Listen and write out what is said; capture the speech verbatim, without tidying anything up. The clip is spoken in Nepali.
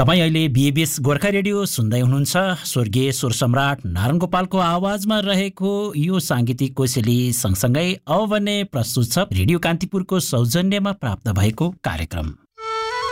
तपाईँ अहिले बीएबीएस गोर्खा रेडियो सुन्दै हुनुहुन्छ। स्वर्गीय स्वर सम्राट नारायण गोपालको आवाजमा रहेको यो साङ्गीतिक कोसेली सँगसँगै अब भने प्रस्तुत छ रेडियो कान्तिपुरको सौजन्यमा प्राप्त भएको कार्यक्रम